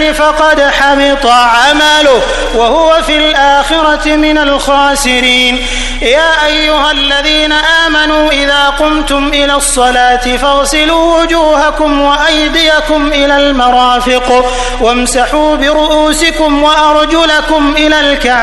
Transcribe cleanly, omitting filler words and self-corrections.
النار فقد حبط عمله وهو في الآخرة من الخاسرين. يا أيها الذين آمنوا إذا قمتم إلى الصلاة فاغسلوا وجوهكم وأيديكم إلى المرافق وامسحوا برؤوسكم وأرجلكم إلى الكعبين